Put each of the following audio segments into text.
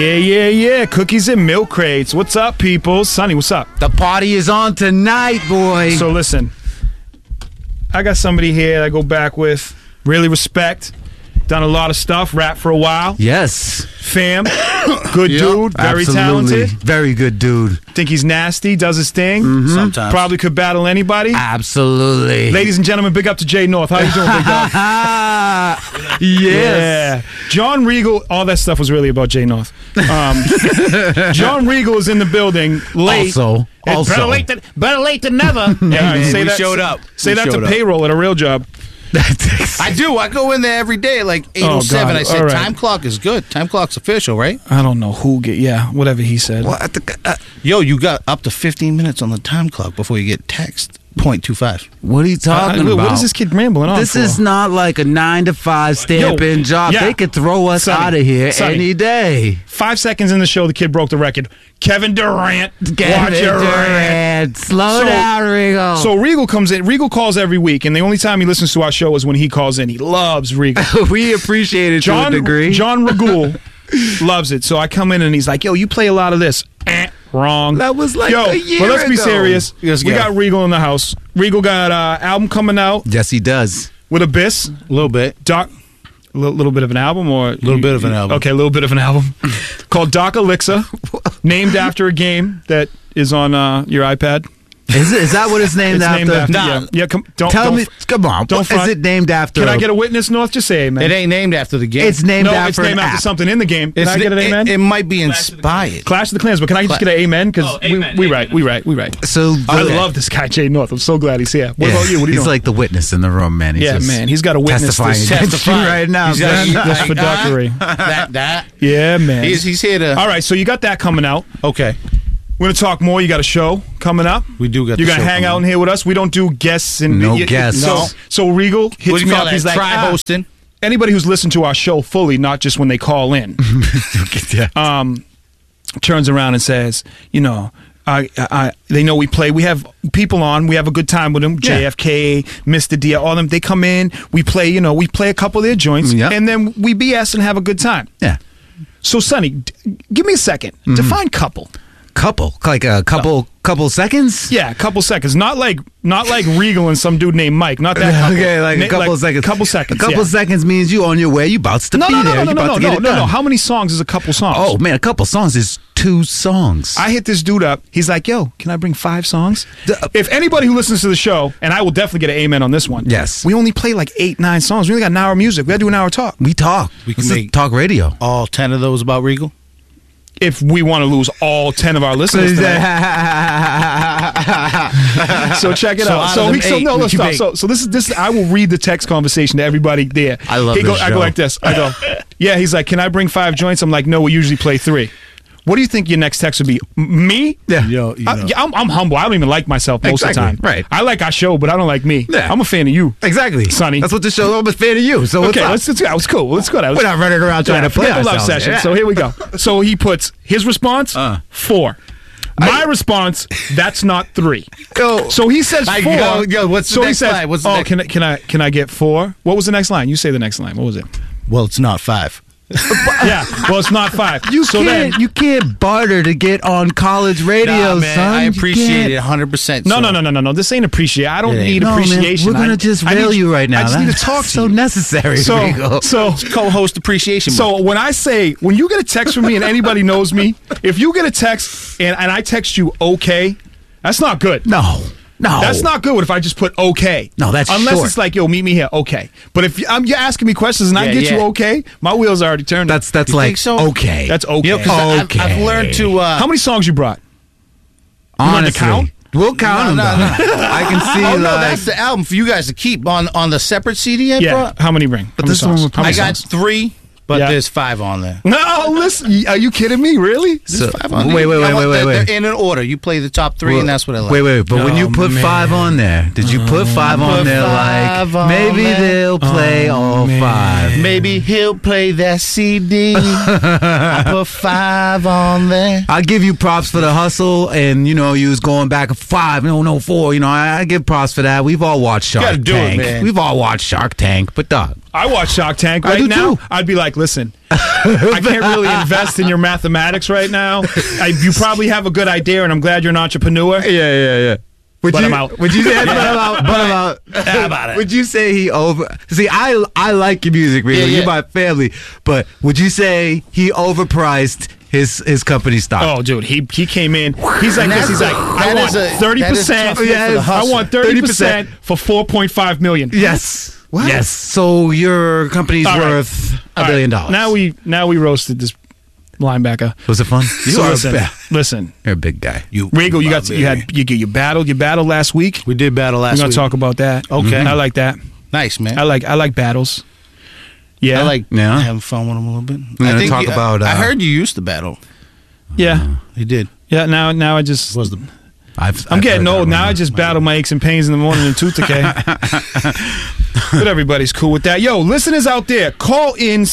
Yeah. Cookies and milk crates. What's up, people? Sonny, what's up? The party is on tonight, boy. So listen, I got somebody here that I go back with. Really respect. Done a lot of stuff. Rap for a while. Yes. Fam. Good dude. Very talented. Very good dude. Think he's nasty. Does his thing. Mm-hmm. Sometimes. Probably could battle anybody. Absolutely. Ladies and gentlemen, big up to Jay North. How you doing, big dog? Yes. Yeah. John Regal. All that stuff was really about Jay North. John Regal is in the building late. Also. Better late than never. Yeah, we showed up. Say We that showed to up. payroll at a real job. I do. I go in there every day at like 8:07. God. I said, All right. time clock is good. Time clock's official, right? I don't know who get. Yeah, whatever he said. Well, Yo, you got up to 15 minutes on the time clock before you get text. 0.25. what are you talking about? What is this kid rambling on This for? is not like a 9-to-5 stamp-in job. yeah. They could throw us Sonny, out of here Sonny. any day. 5 seconds in the show, the kid broke the record. Kevin Durant. Watch Kevin your rant. Durant. Slow down, Regal. So Regal comes in. Regal calls every week, and the only time he listens to our show is when he calls in. He loves Regal. we appreciate it to a degree. John Regal loves it. So I come in, and he's like, yo, you play a lot of this. Wrong. That was like yo, a year but let's be ago. serious. Let's We go. got Regal in the house. Regal got album coming out Yes, he does. with Abyss. A little bit. Doc, little bit of an album, or Little bit of an album. Okay, a little bit of an album called Doc Elixir, named after a game that is on your iPad. Is that what it's named It's after? named after. Nah. Yeah. Come on. Don't front. Is it named after? Can I get a witness, North? Just say amen. It ain't named after the game. It's named no, after it's named an after app. something in the game. Can I get an amen? It might be inspired. Clash of the Clans, but can I just get an amen? Because we right. So I okay. love this guy, Jay North. I'm so glad he's here. What Yeah. about you? What are you He's doing? like the witness in the room, man. He's just He's got a witness testifying against you right now. He's got- man. this fiduciary. that. Yeah, man. He's here to. All right, so you got that coming out. Okay. We're going to talk more. You got a show coming up. We do got You're the going to show hang coming out up. in here with us. We don't do guests. And No guests. So Regal hits What do me you call up. that? He's like, Try hosting. anybody who's listened to our show fully, not just when they call in, turns around and says, you know, they know we play. We have people on. We have a good time with them. Yeah. JFK, Mr. D, all them. They come in. We play. You know, we play a couple of their joints, Yeah. and then we BS and have a good time. Yeah. So, Sonny, give me a second. Define couple. Couple, like a couple seconds. Yeah, a couple seconds. Not like Regal and some dude named Mike. Not that couple. Okay, like a couple seconds. Couple seconds. A couple seconds means you on your way. You about to be there. You about to get it done. How many songs is a couple songs? Oh man, a couple songs is 2 songs. I hit this dude up. He's like, yo, can I bring 5 songs? If anybody who listens to the show, and I will definitely get an amen on this one. Yes. We only play like 8, 9 songs. We only got an hour of music. We got to do an hour talk. We talk. We can This is make- talk radio. All 10 of those about Regal. If we want to lose all 10 of our listeners tonight. So check it So out. out So of we them so 8, no, let's what you stop. make? So this is I will read the text conversation to everybody there. I love I this go show. like this. I go, yeah. He's like, can I bring 5 joints? I'm like, no. We usually play 3. What do you think your next text would be? Me? Yeah. Yo, you know. I'm humble. I don't even like myself most of the time. Exactly, right. I like our show, but I don't like me. Yeah. I'm a fan of you. Exactly, Sonny. That's what the show. I'm a fan of you. So what's Okay, up? let's go. It's cool. Let's go. We're not running around trying to play Forget the love ourselves. session. Yeah. So here we go. So he puts his response 4. My response, that's not 3. Go. So he says 4. Yo, what's the so next he says, line? What's the oh, next- can I get 4? What was the next line? You say the next line. What was it? Well, it's not 5. Yeah. Well, it's not 5. You can't barter to get on college radio, Nah, man, son. I You appreciate can't. it 100%. No. This ain't appreciate. I don't It ain't. need No, appreciation. man, we're gonna just I rail need- you right now. I just need to That's talk to so you. necessary. Rigo. So Co-host appreciation. So when I say, when you get a text from me and anybody knows me, if you get a text and I text you okay, that's not good. no. That's not good if I just put okay. No, that's Unless short. it's like, yo, meet me here, okay. But if you're asking me questions and I Yeah, get you yeah. okay, my wheels are already turned. That's You like think so? okay. That's okay. You know, 'cause Okay. I've learned to. How many songs you brought? Honestly, to count? we'll count No, them. no, though. I can see Oh no, like. that's the album for you guys to keep on the separate CD I Yeah. brought. How many ring? But this one was- How I many got songs? 3, but Yeah. there's 5 on there. No, listen. Are you kidding me? Really? So, There's 5 on wait, there. wait, wait. They're in an order. You play the top 3, and that's what I like. Wait. But when you put man. 5 on there, did you put 5 on put there 5 like on maybe there. they'll play all man. 5? Maybe he'll play that CD. I put 5 on there. I give you props for the hustle, and you know you was going back 5, no 4. You know I give props for that. We've all watched Shark Gotta do it, Tank. man. We've all watched Shark Tank, but dog, I watch Shark Tank I right do now. too. I'd be like, listen, I can't really invest in your mathematics right now. You probably have a good idea, and I'm glad you're an entrepreneur. Yeah. Would But you, I'm out. Would you say would you say he over? See, I like your music, Rico. Yeah. You're my family, but would you say he overpriced his company stock? Oh, dude, he came in. He's like this. He's like, I want 30%. I want 30% for $4.5 million. Yes. What? Yes. So your company's All right. worth All $1 billion. right. Now we roasted this linebacker. Was it fun? So listen, You're a big guy. Regal, you battled last week. We did battle We're last gonna week. talk about that. Okay. I like that. Nice, man. I like battles. Yeah, I like Yeah. having fun with him a little bit. We're gonna talk about, I heard you used to battle. yeah, You did. yeah. Now I just Was the I'm getting old. Now I just battle my aches and pains in the morning and tooth decay. But everybody's cool with that. Yo, listeners out there, call in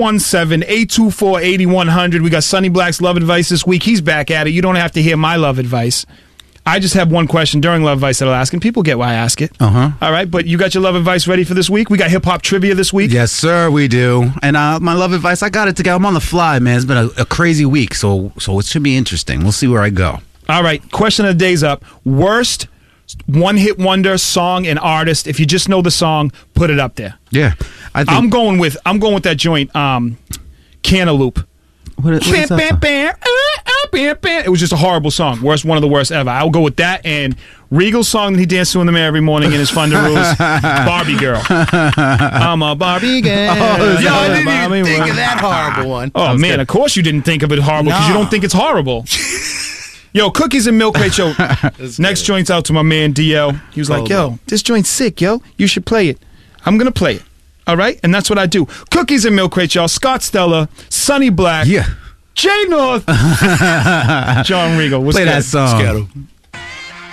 617-824-8100. We got Sonny Black's love advice this week. He's back at it. You don't have to hear my love advice. I just have one question during love advice that I'll ask, and people get why I ask it. Uh-huh. All right, but you got your love advice ready for this week? We got hip-hop trivia this week. Yes, sir, we do. And my love advice, I got it together. I'm on the fly, man. It's been a crazy week, so it should be interesting. We'll see where I go. All right, question of the day's up. Worst one-hit wonder song and artist. If you just know the song, put it up there. Yeah, I think. I'm going with that joint, Cantaloupe. What is that? It was just a horrible song. One of the worst ever. I'll go with that. And Regal's song that he danced to in the mirror every morning in his Thunder Rules, Barbie Girl. I'm a Barbie girl. Yo, I didn't Barbie even think girl. of that horrible one. Oh, man, of course you didn't think of it horrible because you No. don't think it's horrible. Yo, Cookies and Milk Crate, yo. Next joint's out to my man, DL. He was like, yo, this joint's sick, yo. You should play it. I'm going to play it. All right? And that's what I do. Cookies and Milk Crate, y'all. Scott Stella, Sonny Black, Yeah. Jay North, John Regal. What's Play good? that song. Scattle.